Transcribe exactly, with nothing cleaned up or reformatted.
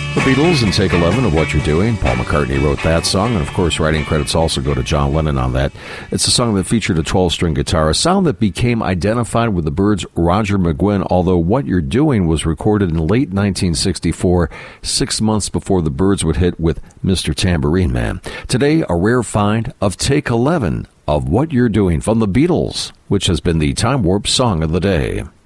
The Beatles and Take eleven of What You're Doing. Paul McCartney wrote that song, and of course writing credits also go to John Lennon on that. It's a song that featured a twelve-string guitar, a sound that became identified with the Byrds' Roger McGuinn, although What You're Doing was recorded in late nineteen sixty-four, six months before the Byrds would hit with Mister Tambourine Man. Today, a rare find of Take eleven of What You're Doing from the Beatles, which has been the Time Warp Song of the Day.